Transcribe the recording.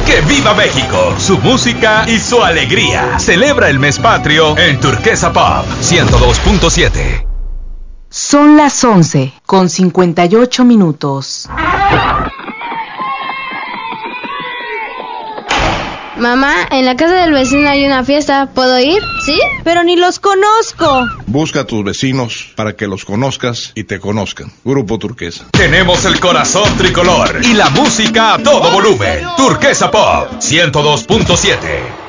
¡Que viva México! Su música y su alegría. Celebra el mes patrio en Turquesa Pop 102.7. Son las 11:58. Mamá, en la casa del vecino hay una fiesta. ¿Puedo ir? ¿Sí? Pero ni los conozco. Busca a tus vecinos para que los conozcas y te conozcan. Grupo Turquesa. Tenemos el corazón tricolor y la música a todo volumen. Turquesa Pop 102.7.